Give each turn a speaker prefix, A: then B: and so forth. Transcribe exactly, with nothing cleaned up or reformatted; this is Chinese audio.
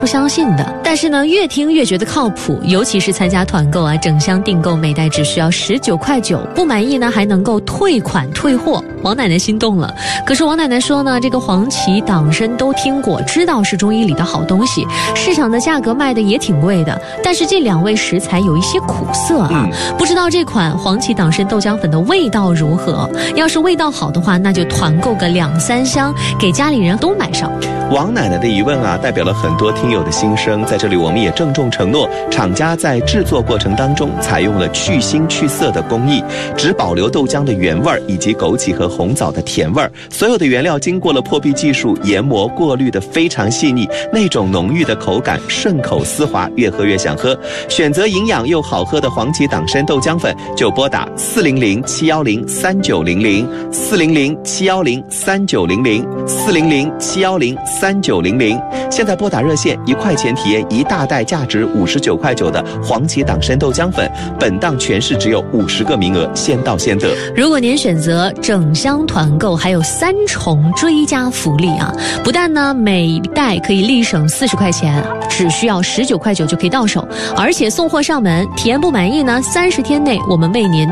A: 不相信的，但是呢，越听越觉得靠谱，尤其是参加团购啊，整箱订购每袋只需要十九块九，不满意呢还能够退款退货。王奶奶心动了，可是王奶奶说呢，这个黄芪党参都听过，知道是中医里的好东西，市场的价格卖的也挺贵的，但是这两味食材有一些苦涩啊，嗯、不知道这款黄芪党参豆浆粉的味道如何？要是味道好的话，那就团购个两三箱，给家里人都买上。
B: 王奶奶的疑问啊，代表了很多听友的心声，在这里我们也郑重承诺，厂家在制作过程当中采用了去腥去涩的工艺，只保留豆浆的原味以及枸杞和红枣的甜味，所有的原料经过了破壁技术研磨过滤的非常细腻，那种浓郁的口感顺口丝滑，越喝越想喝。选择营养又好喝的黄芪党参豆浆粉，就拨打四零零七幺零三九零零 四零零七幺零三九零零 四零零七幺零三九零零。现在拨打热线，一块钱体验一大袋价值五十九块九的黄芪党参豆浆粉，本档全市只有五十个名额，先到先得。
A: 如果您选择整箱团购，还有三重追加福利啊！不但呢每袋可以立省四十块钱，只需要十九块九就可以到手，而且送货上门，体验不满意呢，三十天内我们为您